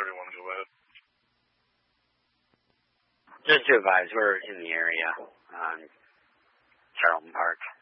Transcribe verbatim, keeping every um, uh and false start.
do you want to go with? Just to advise, we're in the area on Charlton Park.